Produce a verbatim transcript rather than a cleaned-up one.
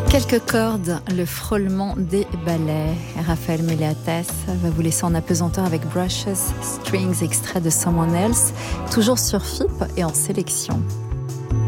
Quelques cordes, le frôlement des balais. Raphaël Méléatas va vous laisser en apesanteur avec Brushes, Strings, extrait de Someone Else, toujours sur F I P et en sélection.